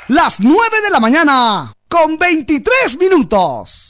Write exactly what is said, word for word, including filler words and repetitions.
Las nueve de la mañana, con veintitrés minutos.